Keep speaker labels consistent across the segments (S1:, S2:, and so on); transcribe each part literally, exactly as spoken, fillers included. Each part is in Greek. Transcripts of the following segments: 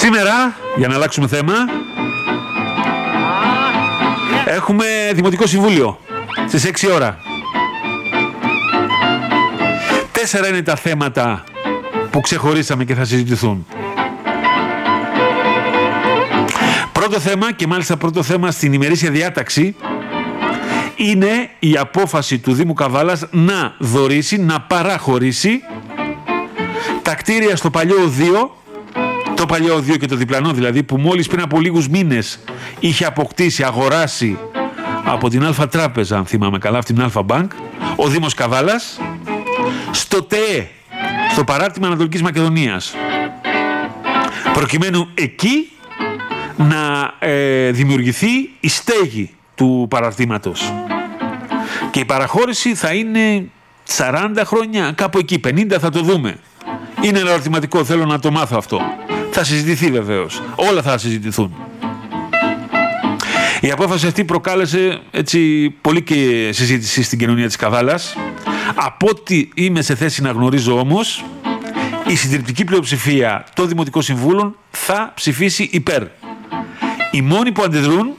S1: Σήμερα, για να αλλάξουμε θέμα, έχουμε Δημοτικό Συμβούλιο στις έξι ώρα. Τέσσερα είναι τα θέματα που ξεχωρίσαμε και θα συζητηθούν. Πρώτο θέμα, και μάλιστα πρώτο θέμα στην ημερήσια διάταξη, είναι η απόφαση του Δήμου Καβάλας να δωρήσει, να παραχωρήσει τα κτίρια στο παλιό οδείο, το παλιό οδείο και το διπλανό δηλαδή, που μόλις πριν από λίγους μήνες είχε αποκτήσει, αγοράσει από την Αλφα Τράπεζα, αν θυμάμαι καλά, από την Αλφα Μπάνκ, ο Δήμος Καβάλας, στο ΤΕΕ, στο παράρτημα Ανατολικής Μακεδονίας, προκειμένου εκεί να ε, δημιουργηθεί η στέγη του παραρτήματος. Και η παραχώρηση θα είναι σαράντα χρόνια, κάπου εκεί, πενήντα, θα το δούμε. Είναι ένα ερωτηματικό, θέλω να το μάθω αυτό. Θα συζητηθεί βεβαίως. Όλα θα συζητηθούν. Η απόφαση αυτή προκάλεσε έτσι πολύ και συζήτηση στην κοινωνία της Καβάλας. Από ό,τι είμαι σε θέση να γνωρίζω όμως, η συντριπτική πλειοψηφία των Δημοτικών Συμβούλων θα ψηφίσει υπέρ. Οι μόνοι που αντιδρούν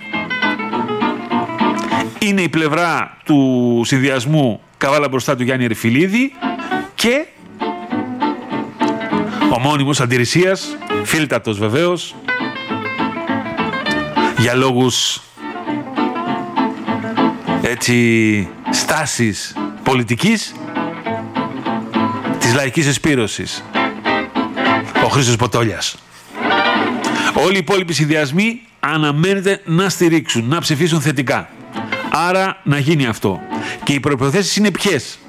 S1: είναι η πλευρά του συνδυασμού Καβάλα μπροστά του Γιάννη Ερυφιλίδη και ο μόνιμος αντιρρησίας, φίλτατος βεβαίως, για λόγους έτσι στάσης πολιτικής, της λαϊκής εσπήρωσης, ο Χρήστος Ποτόλιας. Όλοι οι υπόλοιποι συνδυασμοί αναμένεται να στηρίξουν, να ψηφίσουν θετικά. Άρα να γίνει αυτό. Και οι προϋποθέσεις είναι ποιες?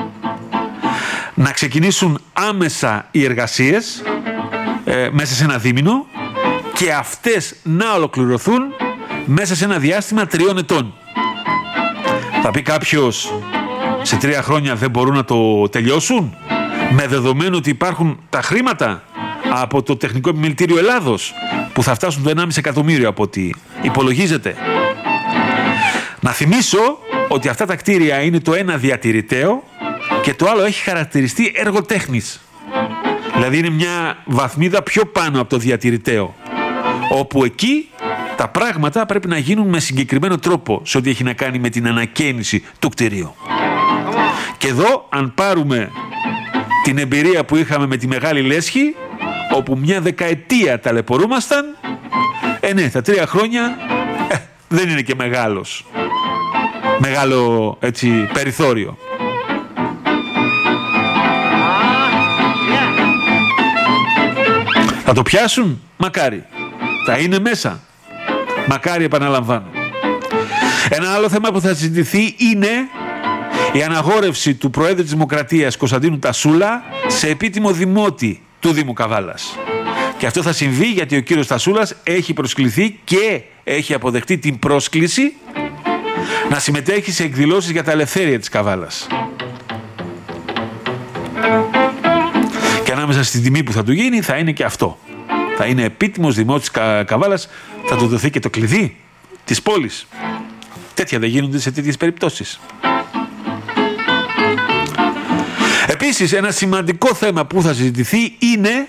S1: Να ξεκινήσουν άμεσα οι εργασίες ε, μέσα σε ένα δίμηνο και αυτές να ολοκληρωθούν μέσα σε ένα διάστημα τριών ετών. Θα πει κάποιος, σε τρία χρόνια δεν μπορούν να το τελειώσουν, με δεδομένο ότι υπάρχουν τα χρήματα από το Τεχνικό Επιμελητήριο Ελλάδος που θα φτάσουν το ενάμιση εκατομμύριο από ό,τι υπολογίζεται. Να θυμίσω ότι αυτά τα κτίρια είναι το ένα διατηρηταίο και το άλλο έχει χαρακτηριστεί έργο τέχνης. Δηλαδή είναι μια βαθμίδα πιο πάνω από το διατηρηταίο, όπου εκεί τα πράγματα πρέπει να γίνουν με συγκεκριμένο τρόπο σε ό,τι έχει να κάνει με την ανακαίνιση του κτιρίου. Και εδώ, αν πάρουμε την εμπειρία που είχαμε με τη Μεγάλη Λέσχη, όπου μια δεκαετία ταλαιπωρούμασταν, ε ναι, τα τρία χρόνια ε, δεν είναι και μεγάλος. Μεγάλο έτσι περιθώριο. Θα το πιάσουν? Μακάρι. Θα είναι μέσα? Μακάρι, επαναλαμβάνω. Ένα άλλο θέμα που θα συζητηθεί είναι η αναγόρευση του Προέδρου της Δημοκρατίας Κωνσταντίνου Τασούλα σε επίτιμο δημότη του Δήμου Καβάλας. Και αυτό θα συμβεί γιατί ο κύριος Τασούλας έχει προσκληθεί και έχει αποδεχτεί την πρόσκληση να συμμετέχει σε εκδηλώσεις για τα ελευθέρια της Καβάλας. Και ανάμεσα στην τιμή που θα του γίνει θα είναι και αυτό. Θα είναι επίτιμος δημότης Κα... Καβάλας, θα του δοθεί και το κλειδί της πόλης. Τέτοια δεν γίνονται σε τέτοιες περιπτώσεις. Επίσης, ένα σημαντικό θέμα που θα συζητηθεί είναι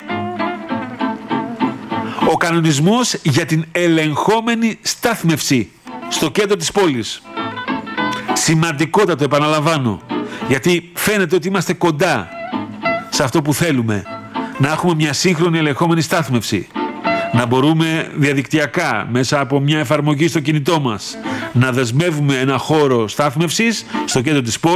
S1: ο κανονισμός για την ελεγχόμενη στάθμευση στο κέντρο της πόλης. Σημαντικότατο, επαναλαμβάνω, γιατί φαίνεται ότι είμαστε κοντά σε αυτό που θέλουμε. Να έχουμε μια σύγχρονη ελεγχόμενη στάθμευση. Να μπορούμε διαδικτυακά, μέσα από μια εφαρμογή στο κινητό μας, να δεσμεύουμε ένα χώρο στάθμευσης στο κέντρο της πόλης.